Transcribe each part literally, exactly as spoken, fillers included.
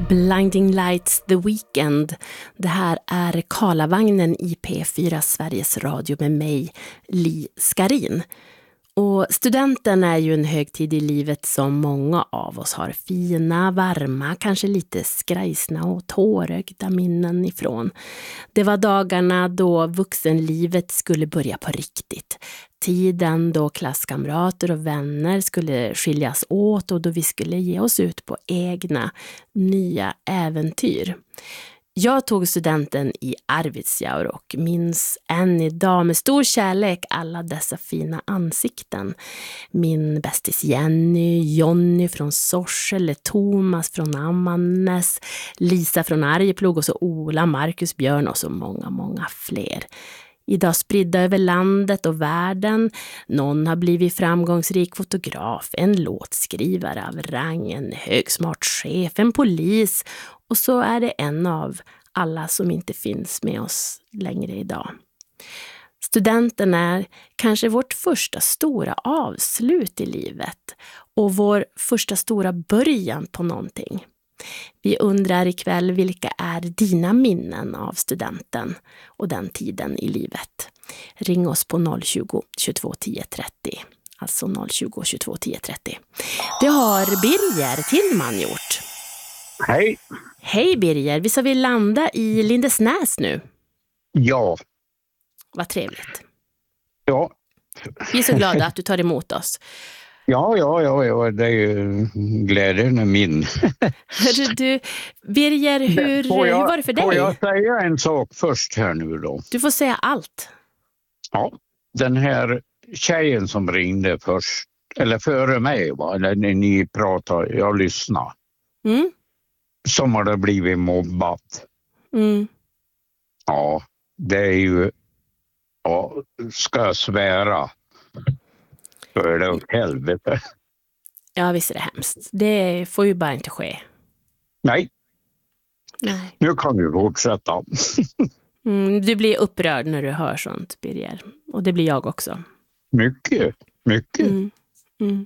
Blinding Lights, The Weekend. Det här är Karlavagnen i P fyra Sveriges Radio med mig, Li Skarin. Och studenten är ju en högtid i livet som många av oss har fina, varma, kanske lite skrajsna och tårögda minnen ifrån. Det var dagarna då vuxenlivet skulle börja på riktigt. Tiden då klasskamrater och vänner skulle skiljas åt och då vi skulle ge oss ut på egna, nya äventyr. Jag tog studenten i Arvidsjaur och minns än idag med stor kärlek alla dessa fina ansikten. Min bästis Jenny, Jonny från Sorsele, Thomas från Ammarnäs, Lisa från Arjeplog och så Ola, Marcus, Björn och så många, många fler. Idag spridda över landet och världen. Någon har blivit framgångsrik fotograf, en låtskrivare av rang, en högsmart chef, en polis. Och så är det en av alla som inte finns med oss längre idag. Studenten är kanske vårt första stora avslut i livet och vår första stora början på någonting. Vi undrar ikväll vilka är dina minnen av studenten och den tiden i livet. Ring oss på noll tjugo, tjugotvå tio trettio. Alltså noll tjugo, tjugotvå tio trettio. Det har Birger Tillman gjort. Hej. Hej Birger, vi ska vi landa i Lindesnäs nu. Ja. Vad trevligt. Ja. Vi är så glada att du tar emot oss. Ja, ja, ja, ja, det är ju glädjen är min. Hörru du, Birger, hur, jag, hur var det för dig? Får jag säga en sak först här nu då? Du får säga allt. Ja, den här tjejen som ringde först, eller före mig va, när ni pratade, jag lyssnade. Mm. Som hade blivit mobbat. Mm. Ja, det är ju, ja, ska jag svära. Så är det åt helvete. Ja, visst är det hemskt. Det får ju bara inte ske. Nej. Nej. Nu kan vi fortsätta. Mm, du blir upprörd när du hör sånt, Birger. Och det blir jag också. Mycket, mycket. Mm. Mm.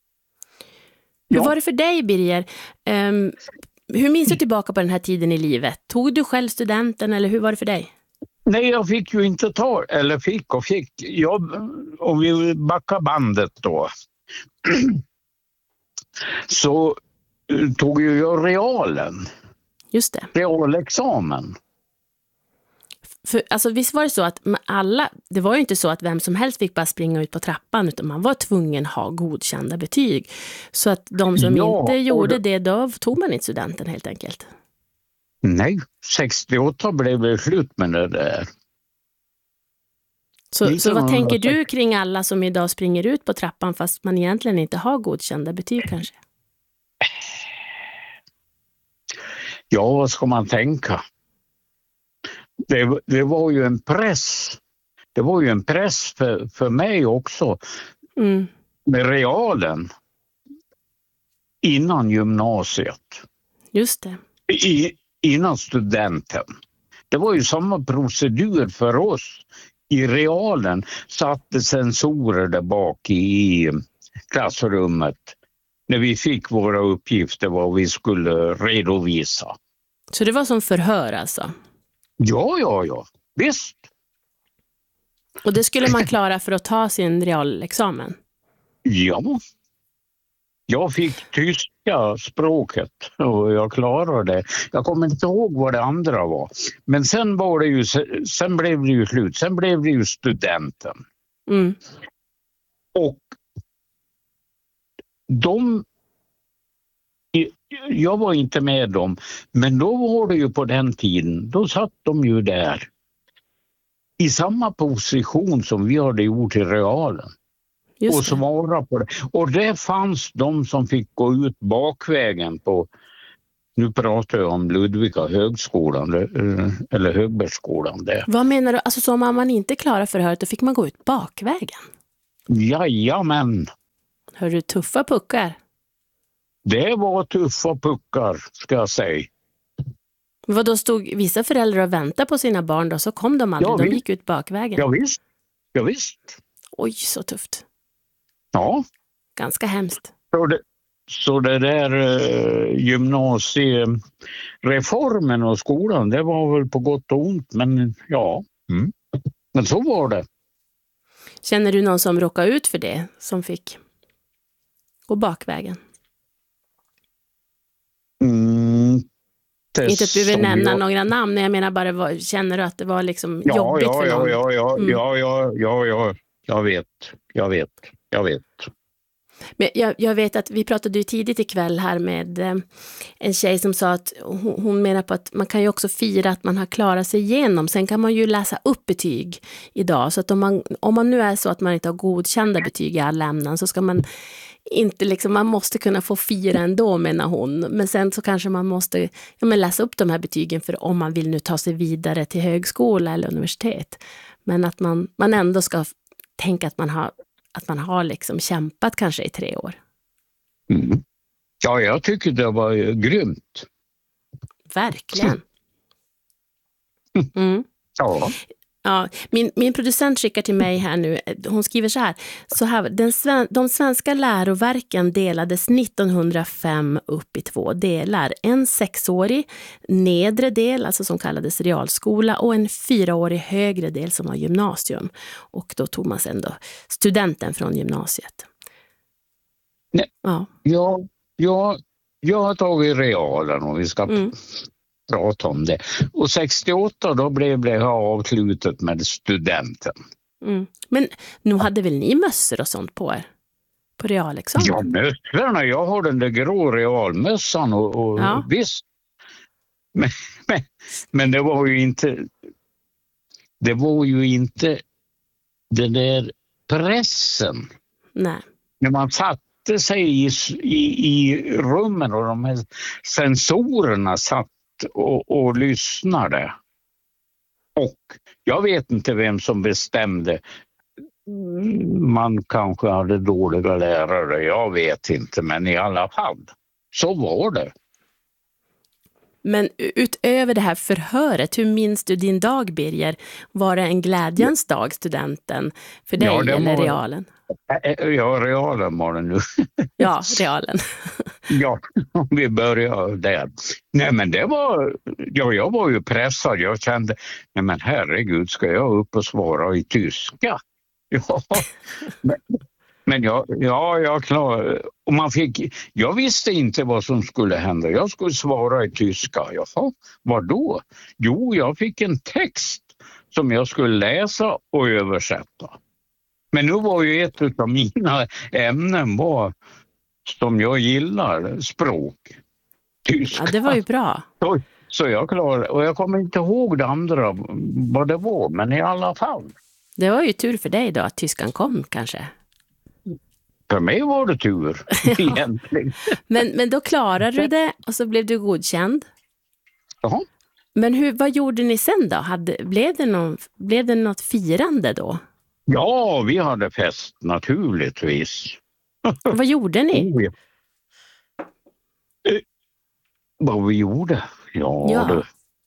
Hur Ja. var det för dig, Birger? Um, hur minns du tillbaka på den här tiden i livet? Tog du själv studenten eller hur var det för dig? Nej, jag fick ju inte ta, eller fick och fick. Jag, om vi backar bandet då, så tog ju jag realen, Just det. realexamen. För, alltså, visst var det så att alla, det var ju inte så att vem som helst fick bara springa ut på trappan utan man var tvungen ha godkända betyg. Så att de som Ja, inte gjorde det, det, då tog man inte studenten helt enkelt. Nej, sextioåtta blev det slut med det där. Så, så vad tänker du kring alla som idag springer ut på trappan fast man egentligen inte har godkända betyg kanske? Ja, vad ska man tänka? Det, det var ju en press. Det var ju en press för, för mig också. Mm. Med realen. Innan gymnasiet. Just det. I, innan studenten. Det var ju samma procedur för oss. I realen satte sensorer där bak i klassrummet. När vi fick våra uppgifter vad vi skulle redovisa. Så det var som förhör alltså? Ja, ja, ja. Visst. Och det skulle man klara för att ta sin realexamen? Ja. Jag fick tyska språket och jag klarade det. Jag kommer inte ihåg vad det andra var. Men sen var det ju, sen blev det ju slut. Sen blev det ju studenten. Mm. Och de, jag var inte med dem, men då var det ju på den tiden, då satt de ju där i samma position som vi hade gjort i realen. Just och svara på det. Och det fanns de som fick gå ut bakvägen på, nu pratar jag om Ludvika högskolan eller Högbergsskolan där. Vad menar du? Alltså så om man inte klarar förhöret då fick man gå ut bakvägen? Jajamän. Hör du tuffa puckar? Det var tuffa puckar ska jag säga. Vad då stod vissa föräldrar och väntade på sina barn då så kom de aldrig, ja, de visst. gick ut bakvägen. Ja visst. Ja visst. Oj, så tufft. Ja. Ganska hemskt. Så det, så det där eh, gymnasiereformen och skolan, det var väl på gott och ont, men ja, mm. men så var det. Känner du någon som råkade ut för det, som fick gå bakvägen? Mm, Inte att du vill nämna jag... några namn, men jag menar bara, var, känner du att det var liksom ja, jobbigt ja, för någon? Ja, ja, mm. ja, ja, ja, ja, jag vet, jag vet, jag vet. Men jag, jag vet att vi pratade ju tidigt ikväll här med eh, en tjej som sa att hon, hon menar på att man kan ju också fira att man har klarat sig igenom. Sen kan man ju läsa upp betyg idag. Så att om man, om man nu är så att man inte har godkända betyg i alla ämnen, så ska man inte liksom, man måste kunna få fira ändå, menar hon. Men sen så kanske man måste ja, men läsa upp de här betygen för om man vill nu ta sig vidare till högskola eller universitet. Men att man, man ändå ska tänka att man har att man har liksom kämpat kanske i tre år. Mm. Ja, jag tycker det var grymt. Verkligen. Mm. Ja. Ja, min, min producent skickar till mig här nu, hon skriver så här, så här den sven, de svenska läroverken delades nittonhundrafem upp i två delar. En sexårig nedre del, alltså som kallades realskola, och en fyraårig högre del som var gymnasium. Och då tog man sen då studenten från gymnasiet. Nej. Ja. Ja, ja, jag har tagit realen och vi ska mm. prata om det. Och sextioåtta då blev det avslutat med studenten. Mm. Men nu hade väl ni mössor och sånt på er? På realexamen? Ja, mössorna. Jag har den där grå realmössan och, och ja. visst. Men, men, men det var ju inte det var ju inte den där pressen. Nej. När man satte sig i, i, i rummen och de här sensorerna satt och, och lyssnade. Och jag vet inte vem som bestämde. Man kanske hade dåliga lärare, jag vet inte, men i alla fall så var det. Men utöver det här förhöret, hur minns du din dag, Birger? Var det en glädjens dag, studenten, för dig ja, eller var... realen? Ja, realen var det nu. Ja, realen. Ja, vi börjar där. Nej, men det var, ja, jag var ju pressad. Jag kände, nej men herregud, ska jag upp och svara i tyska? Ja, men, men jag, ja, jag klar. Och man fick, jag visste inte vad som skulle hända. Jag skulle svara i tyska. Jaha, vad då? Jo, jag fick en text som jag skulle läsa och översätta. Men nu var ju ett av mina ämnen var, som jag gillar, språk. Tyska. Ja, det var ju bra. Så, så jag klarade, och jag kommer inte ihåg det andra, vad det var, men i alla fall. Det var ju tur för dig då att tyskan kom kanske. För mig var det tur, egentligen. men, men då klarade du det och så blev du godkänd. Jaha. Men hur, vad gjorde ni sen då? Hade, blev, det någon, blev det något firande då? Ja, vi hade fest naturligtvis. Vad gjorde ni? Oh, ja. eh, vad vi gjorde? Ja, ja. Det...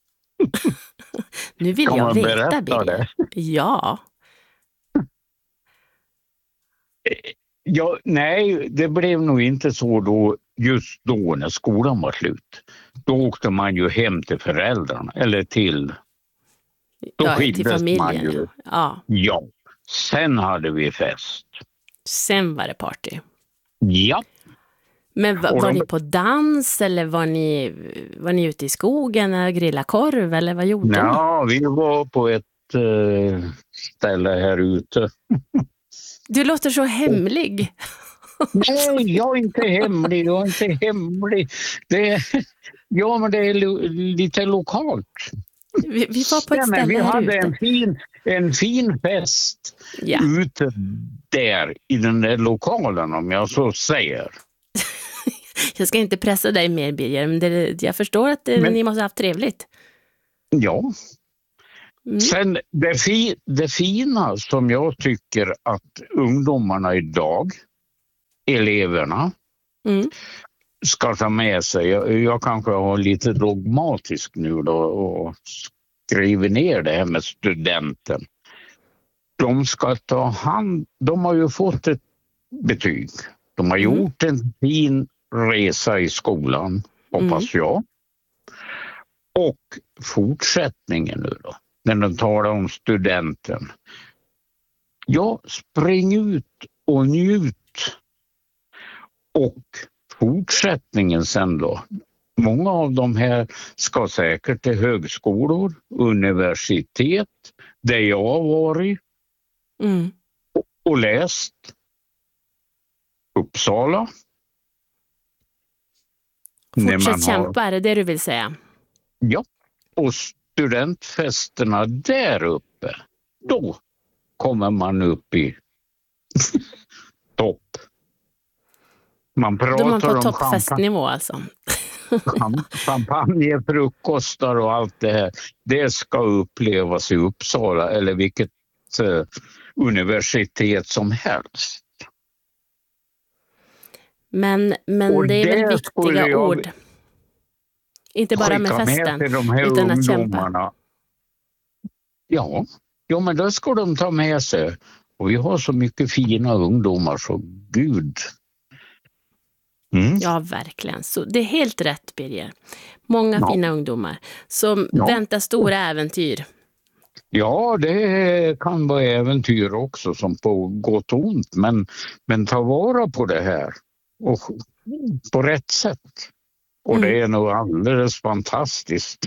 Nu vill kan jag man veta, berätta det? Ja. Ja, nej, det blev nog inte så då, just då när skolan var slut. Då åkte man ju hem till föräldrarna, eller till... Då ja, till familjen. Man ju. Ja. ja, sen hade vi fest. Sen var det party. Ja. Men var, var de... ni på dans eller var ni, var ni ute i skogen och grilla korv eller vad gjorde ni? Ja, vi var på ett uh, ställe här ute. Du låter så hemlig. Nej, jag är inte hemlig, jag är inte hemlig. Det är, ja, men det är lo, lite lokalt. Vi, vi var på ett ställe vi här hade ute. en fin, en fin fest ja. ute där i den där lokalen, om jag så säger. Jag ska inte pressa dig mer, Birger, men det, jag förstår att det, men, ni måste ha haft trevligt. Ja. Mm. Sen det, fi, det fina som jag tycker att ungdomarna idag, eleverna, mm. ska ta med sig. Jag, jag kanske har lite dogmatisk nu då och skriver ner det här med studenten. De ska ta hand, de har ju fått ett betyg. De har mm. gjort en fin resa i skolan, hoppas mm. jag. Och fortsättningen nu då, när de talar om studenten. Ja, spring ut och njut. Och fortsättningen sen då. Många av de här ska säkert till högskolor, universitet, där jag har varit mm. och, och läst. Uppsala. Fortsätt kämpa, har... är det det du vill säga? Ja, och studentfesterna där uppe, då kommer man upp i topp. Man pratar då är man på om toppfestnivå alltså. Champagne, frukostar och allt det här. Det ska upplevas i Uppsala eller vilket uh, universitet som helst. Men, men det är väl viktiga jag... ord. Inte bara med festen, med de här utan att kämpa. Ja, ja, men då ska de ta med sig. Och vi har så mycket fina ungdomar, så gud. Mm. Ja, verkligen. Så det är helt rätt, Birger. Många ja. fina ungdomar som ja. väntar stora äventyr. Ja, det kan vara äventyr också som på gott och ont. Men, men ta vara på det här. Och på rätt sätt. Och mm. det är nog alldeles fantastiskt.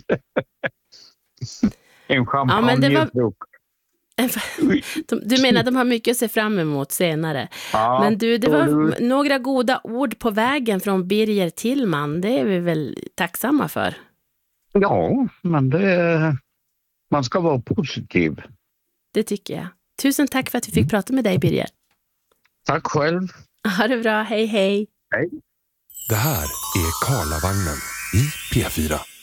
En champagnefrukt. Ja, var... Du menar att de har mycket att se fram emot senare. Ja, men du, det var du... några goda ord på vägen från Birger Tillman. Det är vi väl tacksamma för? Ja, men det... man ska vara positiv. Det tycker jag. Tusen tack för att vi fick prata med dig, Birger. Tack själv. Ha det bra, hej hej. Hej. Det här är Karlavagnen i P fyra.